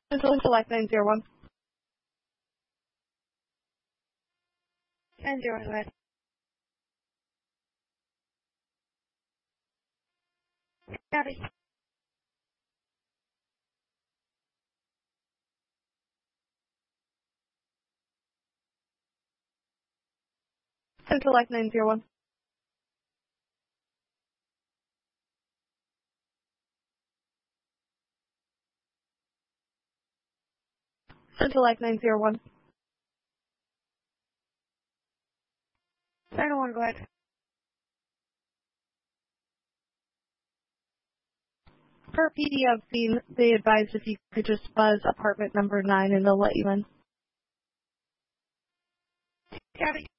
Central Select 901. 901, go ahead. Copy. Central Select 901. Central Select 901. 901, go ahead. Per PDF scene, they advise if you could just buzz apartment number 9 and they'll let you in. Copy.